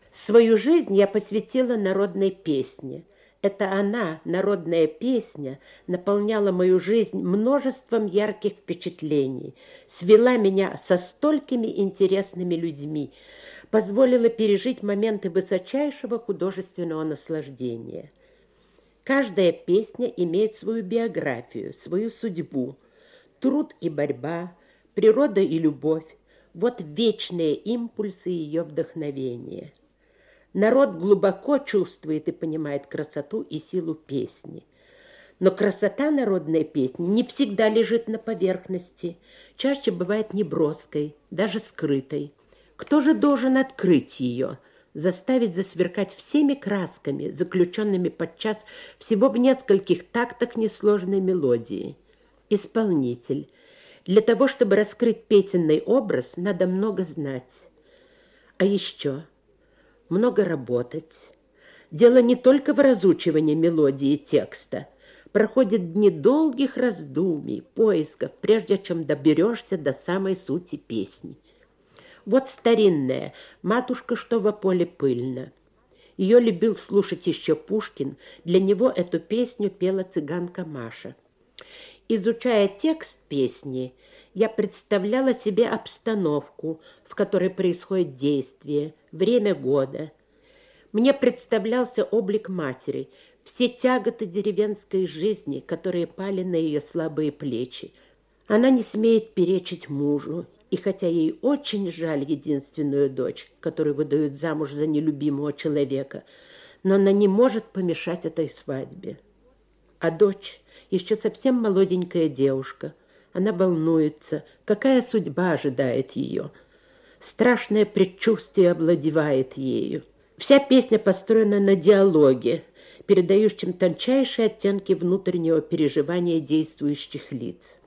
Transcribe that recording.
Свою жизнь я посвятила народной песне. Это она, народная песня, наполняла мою жизнь множеством ярких впечатлений, свела меня со столькими интересными людьми, позволила пережить моменты высочайшего художественного наслаждения. Каждая песня имеет свою биографию, свою судьбу. Труд и борьба, природа и любовь — вот вечные импульсы ее вдохновения. Народ глубоко чувствует и понимает красоту и силу песни. Но красота народной песни не всегда лежит на поверхности, чаще бывает неброской, даже скрытой. Кто же должен открыть ее, заставить засверкать всеми красками, заключенными подчас всего в нескольких тактах несложной мелодии? Исполнитель. Для того, чтобы раскрыть песенный образ, надо много знать. А еще много работать. Дело не только в разучивании мелодии и текста. Проходят дни долгих раздумий, поисков, прежде чем доберешься до самой сути песни. Вот старинная «Матушка, что во поле пыльно». Ее любил слушать еще Пушкин. Для него эту песню пела цыганка Маша. Изучая текст песни, я представляла себе обстановку, в которой происходит действие, время года. Мне представлялся облик матери, все тяготы деревенской жизни, которые пали на ее слабые плечи. Она не смеет перечить мужу, и хотя ей очень жаль единственную дочь, которую выдают замуж за нелюбимого человека, но она не может помешать этой свадьбе. А дочь еще совсем молоденькая девушка. Она волнуется, какая судьба ожидает ее. Страшное предчувствие овладевает ею. Вся песня построена на диалоге, передающем тончайшие оттенки внутреннего переживания действующих лиц.